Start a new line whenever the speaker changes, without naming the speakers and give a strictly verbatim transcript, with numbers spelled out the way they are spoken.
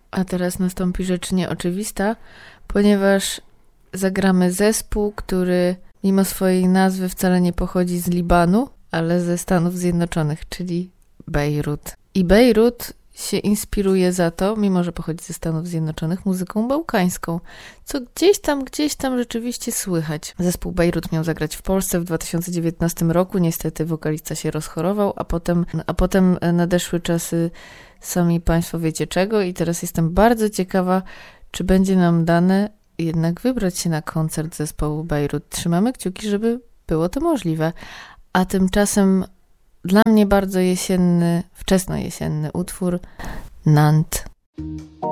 A teraz nastąpi rzecz nieoczywista, ponieważ zagramy zespół, który mimo swojej nazwy wcale nie pochodzi z Libanu, ale ze Stanów Zjednoczonych, czyli Bejrut. I Bejrut się inspiruje za to, mimo że pochodzi ze Stanów Zjednoczonych, muzyką bałkańską, co gdzieś tam, gdzieś tam rzeczywiście słychać. Zespół Bejrut miał zagrać w Polsce w dwa tysiące dziewiętnastym roku, niestety wokalista się rozchorował, a potem, a potem nadeszły czasy, sami Państwo wiecie czego, i teraz jestem bardzo ciekawa, czy będzie nam dane jednak wybrać się na koncert zespołu Bejrut. Trzymamy kciuki, żeby było to możliwe. A tymczasem dla mnie bardzo jesienny, wczesnojesienny utwór Nantes.